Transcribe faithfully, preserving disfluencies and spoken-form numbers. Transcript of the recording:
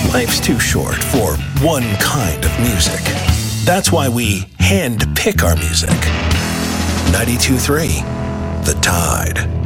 Life's too short for one kind of music. That's why we hand pick our music. ninety-two point three, The Tide.